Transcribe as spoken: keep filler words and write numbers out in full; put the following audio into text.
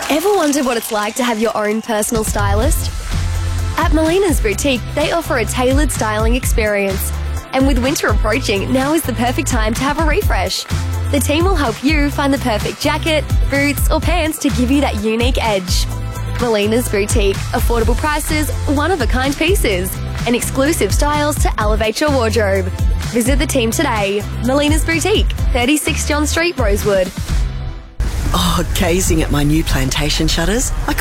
Ever wondered what it's like to have your own personal stylist? At Melina's Boutique, they offer a tailored styling experience. And with winter approaching, now is the perfect time to have a refresh. The team will help you find the perfect jacket, boots, or pants to give you that unique edge. Melina's Boutique. Affordable prices, one-of-a-kind pieces, and exclusive styles to elevate your wardrobe. Visit the team today. Melina's Boutique, thirty-six John Street, Rosewood. Oh, gazing at my new plantation shutters, I